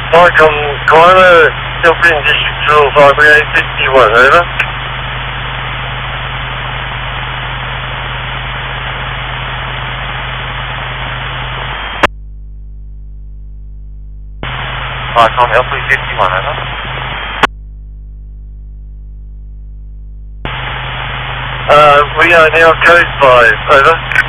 Mike, I'm kind of still in District 205, 851, over. Mike on L351, over. We are now code 5, over.